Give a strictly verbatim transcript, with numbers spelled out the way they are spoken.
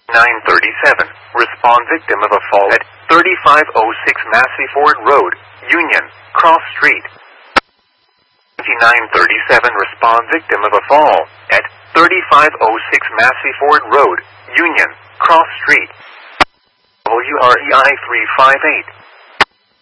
nine thirty-seven, respond victim of a fall at thirty-five oh six Massey Ford Road, Union, Cross Street. nine thirty-seven, respond victim of a fall at thirty-five oh six Massey Ford Road, Union, Cross Street. W R E I three five eight.